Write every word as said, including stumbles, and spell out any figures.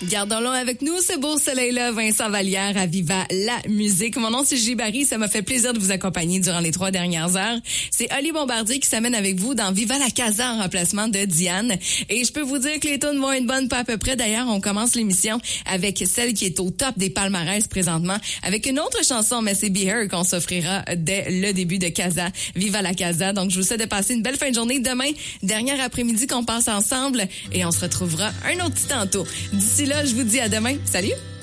Gardons-le avec nous, ce beau soleil-là, Vincent Vallière à Viva la musique. Mon nom, c'est Gilles Barry. Ça m'a fait plaisir de vous accompagner durant les trois dernières heures. C'est Oli Bombardier qui s'amène avec vous dans Viva la Casa en remplacement de Diane. Et je peux vous dire que les tunes vont être bonnes pas à peu près. D'ailleurs, on commence l'émission avec celle qui est au top des palmarès présentement, avec une autre chanson, mais c'est Be Her qu'on s'offrira dès le début de Casa, Viva la Casa. Donc, je vous souhaite de passer une belle fin de journée. Demain, dernier après-midi qu'on passe ensemble et on se retrouvera un autre petit tantôt. D'ici là, je vous dis à demain. Salut!